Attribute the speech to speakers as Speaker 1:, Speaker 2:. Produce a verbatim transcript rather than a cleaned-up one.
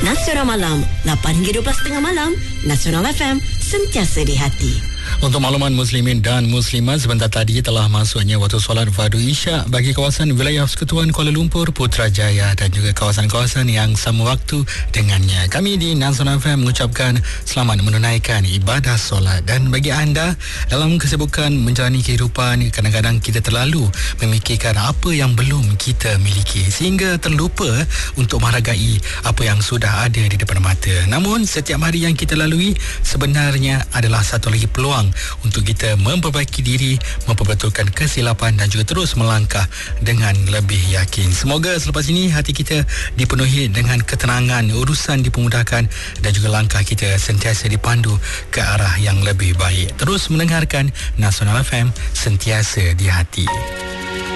Speaker 1: Nasional Malam, lapan hingga dua belas tiga puluh malam. Nasional F M, sentiasa di hati.
Speaker 2: Untuk makluman muslimin dan muslimat, sebentar tadi telah masuknya waktu solat fardu Isyak bagi kawasan wilayah Persekutuan Kuala Lumpur, Putrajaya dan juga kawasan-kawasan yang sama waktu dengannya. Kami di Nasional F M mengucapkan selamat menunaikan ibadah solat. Dan bagi anda dalam kesibukan menjalani kehidupan, kadang-kadang kita terlalu memikirkan apa yang belum kita miliki sehingga terlupa untuk menghargai apa yang sudah ada di depan mata. Namun setiap hari yang kita lalui sebenarnya adalah satu lagi peluang untuk kita memperbaiki diri, memperbetulkan kesilapan dan juga terus melangkah dengan lebih yakin. Semoga selepas ini hati kita dipenuhi dengan ketenangan, urusan dipermudahkan dan juga langkah kita sentiasa dipandu ke arah yang lebih baik. Terus mendengarkan Nasional F M, sentiasa di hati.